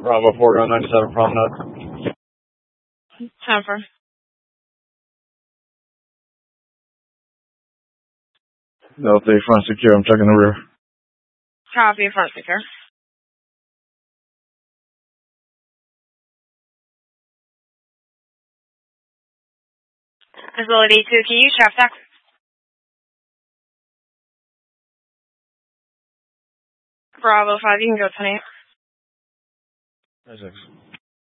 Bravo 4 on 97 Promenade. Time for. Delta front secure. I'm checking the rear. Copy, front secure. Facility 2, can you traffic tax? Bravo 5, you can go 28. 26.